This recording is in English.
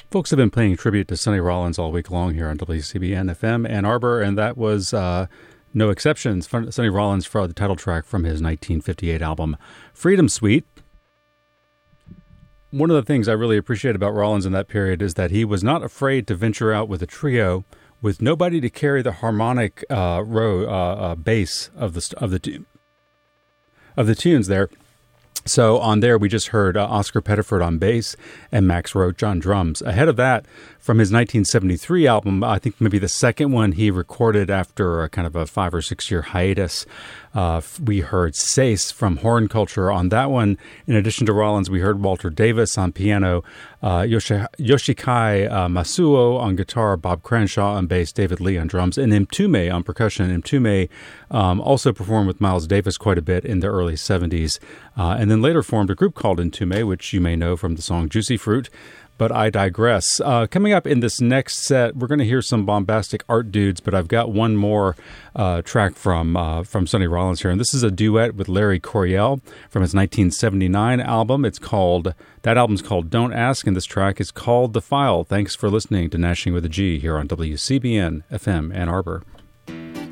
Folks have been playing tribute to Sonny Rollins all week long here on WCBN FM Ann Arbor, and that was no exceptions. Sonny Rollins for the title track from his 1958 album, Freedom Suite. One of the things I really appreciate about Rollins in that period is that he was not afraid to venture out with a trio with nobody to carry the harmonic bass of the tunes there. So on there, we just heard Oscar Pettiford on bass and Max Roach on drums. Ahead of that, from his 1973 album, I think maybe the second one he recorded after a kind of a 5 or 6 year hiatus, we heard Sace from Horn Culture on that one. In addition to Rollins, we heard Walter Davis on piano, Yoshikai Masuo on guitar, Bob Cranshaw on bass, David Lee on drums, and Mtume on percussion. Mtume also performed with Miles Davis quite a bit in the early 70s, and then later formed a group called Mtume, which you may know from the song Juicy Fruit. But I digress. Coming up in this next set, we're going to hear some bombastic art dudes, but I've got one more track from Sonny Rollins here. And this is a duet with Larry Coryell from his 1979 album. That album's called Don't Ask, and this track is called The File. Thanks for listening to Gnashing with a G here on WCBN FM Ann Arbor.